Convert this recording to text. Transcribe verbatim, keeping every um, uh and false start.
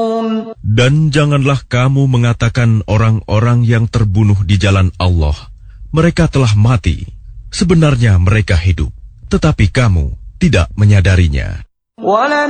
Dan janganlah kamu mengatakan orang-orang yang terbunuh di jalan Allah, mereka telah mati. Sebenarnya mereka hidup, tetapi kamu tidak menyadarinya.